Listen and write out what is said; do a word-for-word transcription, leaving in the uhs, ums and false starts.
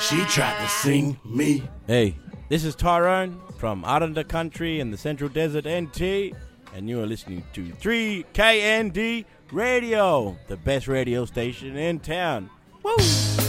She tried to sing me. Hey, this is Tyrone from out in the country in the Central Desert N T, and you are listening to three K N D Radio, the best radio station in town. Woo!